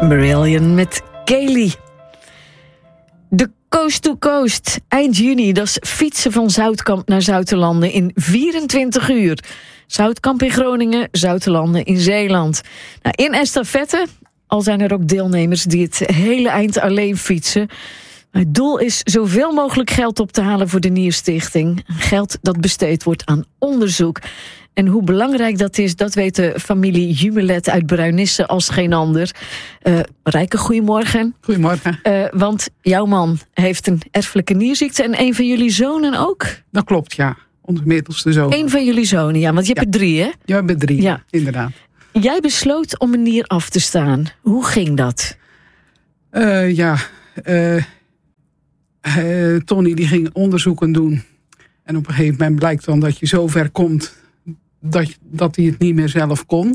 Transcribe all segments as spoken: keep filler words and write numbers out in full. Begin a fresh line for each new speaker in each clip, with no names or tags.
Marillion met Kaylee. De Coast to Coast, eind juni, dat is fietsen van Zoutkamp naar Zoutelanden in vierentwintig uur. Zoutkamp in Groningen, Zoutelanden in Zeeland. Nou, in estafette, al zijn er ook deelnemers die het hele eind alleen fietsen. Het doel is zoveel mogelijk geld op te halen voor de Nierstichting. Geld dat besteed wordt aan onderzoek. En hoe belangrijk dat is, dat weet de familie Jumelet uit Bruinisse als geen ander. Uh, Rijke, goedemorgen.
Goedemorgen.
Uh, want jouw man heeft een erfelijke nierziekte en een van jullie zonen ook?
Dat klopt, ja. Onze middelste zoon.
Een van jullie zonen, ja, want je
ja.
hebt er drie, hè?
Ja, we hebben drie,
ja.
inderdaad.
Jij besloot om een nier af te staan. Hoe ging dat?
Uh, ja, uh, uh, Tony die ging onderzoeken doen. En op een gegeven moment blijkt dan dat je zo ver komt dat, dat hij het niet meer zelf kon.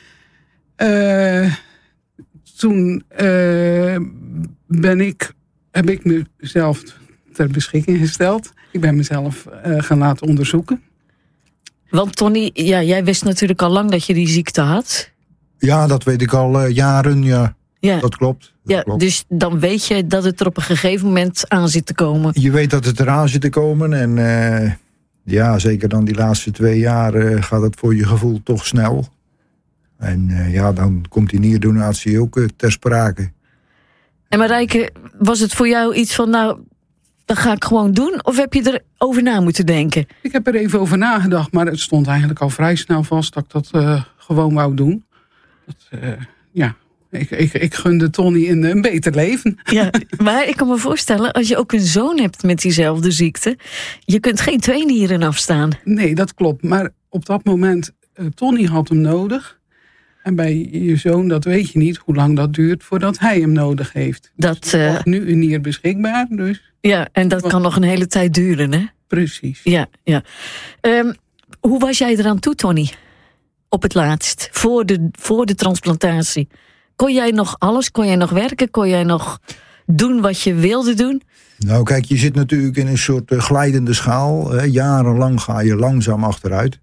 Uh, toen uh, ben ik, heb ik mezelf ter beschikking gesteld. Ik ben mezelf uh, gaan laten onderzoeken.
Want Tony, ja, jij wist natuurlijk al lang dat je die ziekte had.
Ja, dat weet ik al uh, jaren, ja.
Ja.
Dat klopt. Dat
ja,
klopt.
Dus dan weet je dat het er op een gegeven moment aan zit te komen.
Je weet dat het eraan zit te komen. En uh, ja, zeker dan die laatste twee jaar uh, gaat het voor je gevoel toch snel. En uh, ja, dan komt die nierdonatie ook uh, ter sprake.
En Marijke, was het voor jou iets van, nou, dat ga ik gewoon doen? Of heb je erover na moeten denken?
Ik heb er even over nagedacht, maar het stond eigenlijk al vrij snel vast dat ik dat uh, gewoon wou doen. Dat, uh, ja, ik, ik, ik gunde Tony een, een beter leven.
Ja, maar ik kan me voorstellen, als je ook een zoon hebt met diezelfde ziekte, je kunt geen twee nieren afstaan.
Nee, dat klopt. Maar op dat moment, uh, Tony had hem nodig. En bij je zoon, dat weet je niet hoe lang dat duurt voordat hij hem nodig heeft.
Dat,
dus er
uh,
wordt nu een nier beschikbaar. Dus.
Ja, en dat kan nog een hele tijd duren, hè?
Precies.
Ja, ja. Um, hoe was jij eraan toe, Tony? Op het laatst, voor de, voor de transplantatie. Kon jij nog alles? Kon jij nog werken? Kon jij nog doen wat je wilde doen?
Nou kijk, je zit natuurlijk in een soort uh, glijdende schaal. Hè. Jarenlang ga je langzaam achteruit.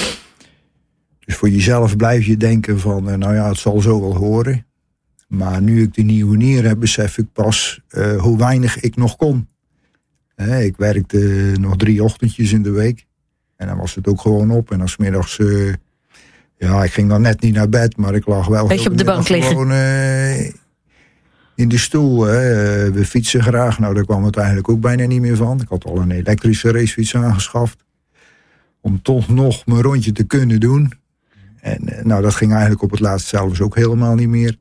Dus voor jezelf blijf je denken van, uh, nou ja, het zal zo wel horen. Maar nu ik die nieuwe nier heb, besef ik pas uh, hoe weinig ik nog kon. Hè, ik werkte nog drie ochtendjes in de week. En dan was het ook gewoon op. En dan 's middags, uh, ja, ik ging dan net niet naar bed, maar ik lag wel
beetje op de bank liggen.
Gewoon uh, in de stoel. Hè. Uh, we fietsen graag. Nou, daar kwam het eigenlijk ook bijna niet meer van. Ik had al een elektrische racefiets aangeschaft. Om toch nog mijn rondje te kunnen doen. En uh, nou, dat ging eigenlijk op het laatst zelfs ook helemaal niet meer.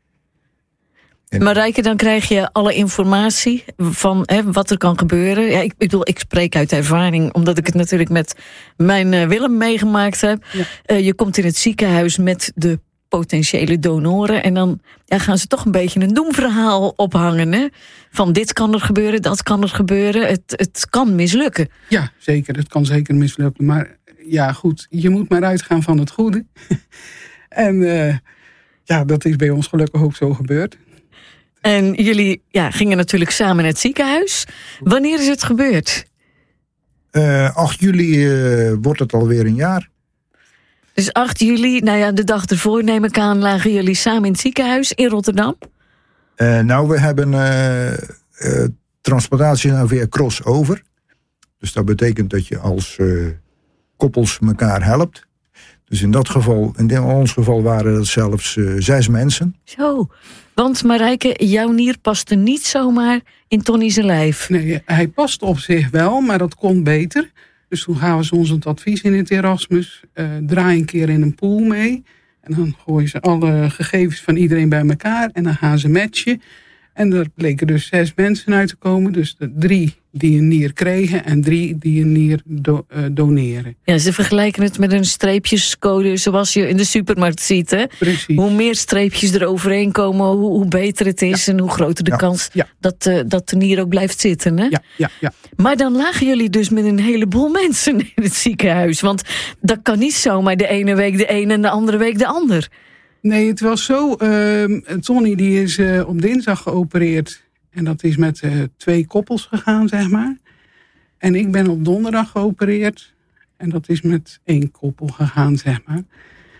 En
Marijke, dan krijg je alle informatie van hè, wat er kan gebeuren. Ja, ik bedoel, ik spreek uit ervaring, omdat ik het natuurlijk met mijn uh, Willem meegemaakt heb. Ja. Uh, je komt in het ziekenhuis met de potentiële donoren en dan ja, gaan ze toch een beetje een doemverhaal ophangen. Hè? Van dit kan er gebeuren, dat kan er gebeuren. Het, het kan mislukken.
Ja, zeker. Het kan zeker mislukken. Maar ja, goed, je moet maar uitgaan van het goede. en uh, ja, dat is bij ons gelukkig ook zo gebeurd.
En jullie ja, gingen natuurlijk samen naar het ziekenhuis. Wanneer is het gebeurd?
Uh, acht juli uh, wordt het alweer een jaar.
Dus acht juli, nou ja, de dag ervoor neem ik aan, lagen jullie samen in het ziekenhuis in Rotterdam?
Uh, nou, we hebben uh, uh, transplantatie nou via crossover. Dus dat betekent dat je als uh, koppels elkaar helpt. Dus in dat geval, in ons geval waren het zelfs uh, zes mensen.
Zo, want Marijke, jouw nier paste niet zomaar in Tony's lijf.
Nee, hij past op zich wel, maar dat kon beter. Dus toen gaven ze ons het advies in het Erasmus. Uh, draai een keer in een pool mee. En dan gooien ze alle gegevens van iedereen bij elkaar. En dan gaan ze matchen. En er bleken dus zes mensen uit te komen. Dus de drie die een nier kregen en drie die een nier do, uh, doneren.
Ja, ze vergelijken het met een streepjescode zoals je in de supermarkt ziet. Hè?
Precies.
Hoe meer streepjes er overheen komen, hoe, hoe beter het is. Ja. En hoe groter de
ja.
kans
ja.
dat, uh, dat de nier ook blijft zitten. Hè?
Ja, ja, ja.
Maar dan lagen jullie dus met een heleboel mensen in het ziekenhuis. Want dat kan niet zomaar de ene week de een en de andere week de ander.
Nee, het was zo. Uh, Tony die is uh, op dinsdag geopereerd. En dat is met uh, twee koppels gegaan, zeg maar. En ik ben op donderdag geopereerd. En dat is met één koppel gegaan, zeg maar.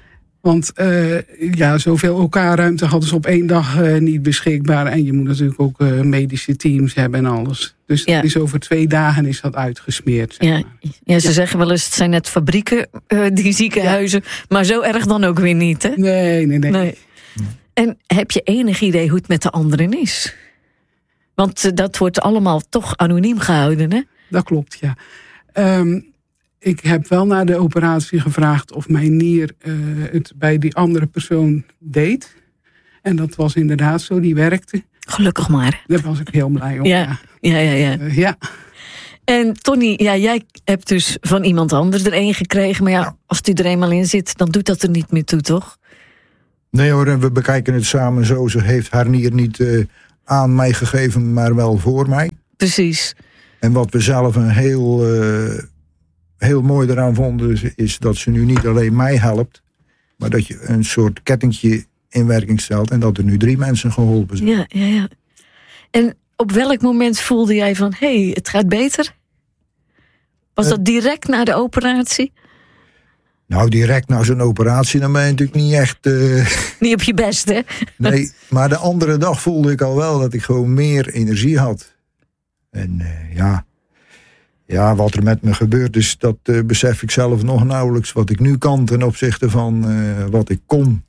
Want uh, ja, zoveel elkaar-ruimte hadden ze op één dag uh, niet beschikbaar. En je moet natuurlijk ook uh, medische teams hebben en alles. Dus ja. dat is over twee dagen is dat uitgesmeerd. Zeg
ja.
maar.
ja, ze
ja.
zeggen wel eens, het zijn net fabrieken, uh, die ziekenhuizen. Ja. Maar zo erg dan ook weer niet, hè?
Nee, nee, nee.
nee. En heb je enig idee hoe het met de anderen is? Want uh, dat wordt allemaal toch anoniem gehouden, hè?
Dat klopt, ja. Um, ik heb wel naar de operatie gevraagd of mijn nier uh, het bij die andere persoon deed. En dat was inderdaad zo, die werkte.
Gelukkig maar.
Daar was ik heel blij om.
Ja, ja, ja. ja.
Uh, ja.
En Tony, ja, jij hebt dus van iemand anders er één gekregen. Maar ja, ja, als die er eenmaal in zit, dan doet dat er niet meer toe, toch?
Nee hoor, we bekijken het samen zo. Ze heeft haar nier niet uh, aan mij gegeven, maar wel voor mij.
Precies.
En wat we zelf een heel, uh, heel mooi eraan vonden, is dat ze nu niet alleen mij helpt, maar dat je een soort kettingje in werking stelt en dat er nu drie mensen geholpen zijn.
Ja, ja, ja. En op welk moment voelde jij van, hé, hey, het gaat beter? Was uh, dat direct na de operatie?
Nou, direct na zo'n operatie, dan ben je natuurlijk niet echt... Uh...
Niet op je best, hè?
Nee, maar de andere dag voelde ik al wel dat ik gewoon meer energie had. En uh, ja, ja, wat er met me gebeurd is, dat uh, besef ik zelf nog nauwelijks. Wat ik nu kan ten opzichte van uh, wat ik kon.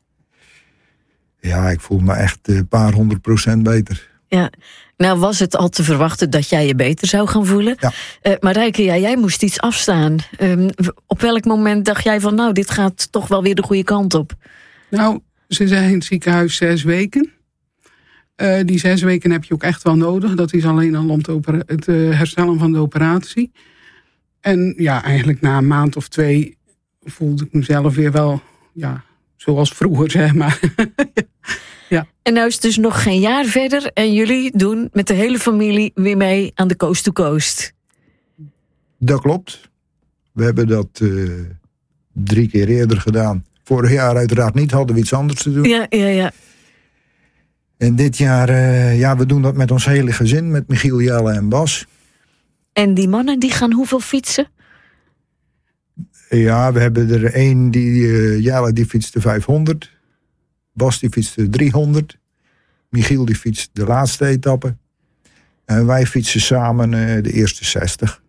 Ja, ik voel me echt een paar honderd procent beter.
Ja, nou was het al te verwachten dat jij je beter zou gaan voelen.
Ja.
Uh, maar Rijke, ja, jij moest iets afstaan. Um, op welk moment dacht jij van, nou, dit gaat toch wel weer de goede kant op?
Nou, ze zijn in het ziekenhuis zes weken. Uh, die zes weken heb je ook echt wel nodig. Dat is alleen al om opera- het uh, herstellen van de operatie. En ja, eigenlijk na een maand of twee voelde ik mezelf weer wel, ja, zoals vroeger, zeg maar. Ja.
En nou is het dus nog geen jaar verder en jullie doen met de hele familie weer mee aan de Coast to Coast.
Dat klopt. We hebben dat uh, drie keer eerder gedaan. Vorig jaar uiteraard niet, hadden we iets anders te doen.
Ja, ja, ja.
En dit jaar, uh, ja, we doen dat met ons hele gezin, met Michiel, Jelle en Bas.
En die mannen, die gaan hoeveel fietsen?
Ja, we hebben er één, die, uh, Jelle die fietste vijfhonderd. Bas die fietste driehonderd. Michiel die fietst de laatste etappe. En wij fietsen samen uh, de eerste zestig.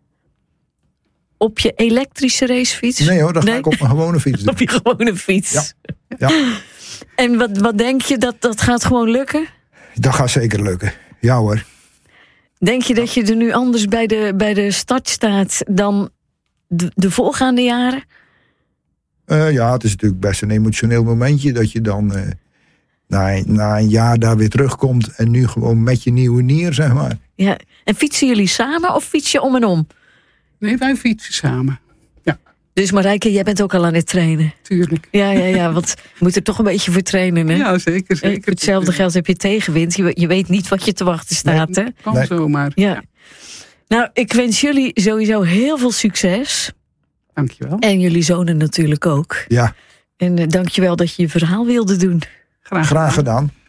Op je elektrische racefiets?
Nee hoor, dat
nee?
ga ik op mijn gewone fiets doen.
Op je gewone fiets?
Ja. ja.
En wat, wat denk je, dat dat gaat gewoon lukken?
Dat gaat zeker lukken, ja hoor.
Denk je dat je er nu anders bij de, bij de start staat dan de, de voorgaande jaren?
Uh, ja, het is natuurlijk best een emotioneel momentje dat je dan uh, na, na een jaar daar weer terugkomt en nu gewoon met je nieuwe nier, zeg maar.
Ja, en fietsen jullie samen of fiets je om en om?
Nee, wij fietsen samen. Ja.
Dus Marijke, jij bent ook al aan het trainen?
Tuurlijk.
Ja, ja, ja, want je moet er toch een beetje voor trainen, hè?
Ja, zeker, zeker.
Voor hetzelfde geld heb je tegenwind. Je, je weet niet wat je te wachten staat,
nee,
hè?
Kan
nee.
zomaar.
Ja.
Ja.
Nou, ik wens jullie sowieso heel veel succes.
Dankjewel.
En jullie zonen natuurlijk ook.
Ja.
En uh, dankjewel dat je je verhaal wilde doen.
Graag,
Graag gedaan.